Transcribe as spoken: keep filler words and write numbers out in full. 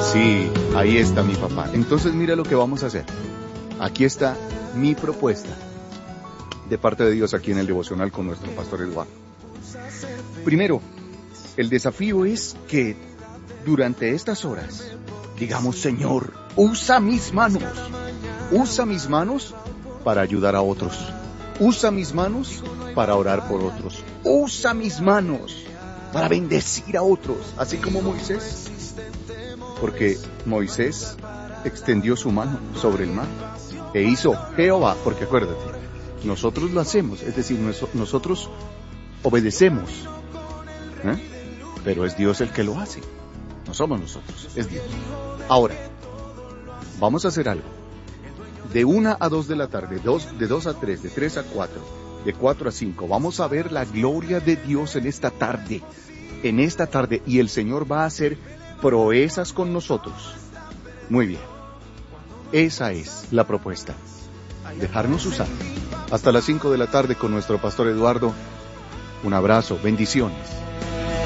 Sí, ahí está mi papá. Entonces mira lo que vamos a hacer. Aquí está mi propuesta de parte de Dios aquí en el devocional con nuestro pastor Eduardo. Primero, el desafío es que durante estas horas digamos: Señor, usa mis manos, usa mis manos para ayudar a otros, usa mis manos para orar por otros, usa mis manos para bendecir a otros, así como Moisés. Porque Moisés extendió su mano sobre el mar e hizo Jehová, porque acuérdate, nosotros lo hacemos, es decir, nosotros obedecemos, ¿eh? Pero es Dios el que lo hace, no somos nosotros, es Dios. Ahora, vamos a hacer algo. De una a dos de la tarde, dos, de dos a tres, de tres a cuatro, de cuatro a cinco, vamos a ver la gloria de Dios en esta tarde, en esta tarde, y el Señor va a hacer proezas con nosotros. Muy bien, esa es la propuesta, dejarnos usar. Hasta las cinco de la tarde con nuestro pastor Eduardo. Un abrazo, bendiciones.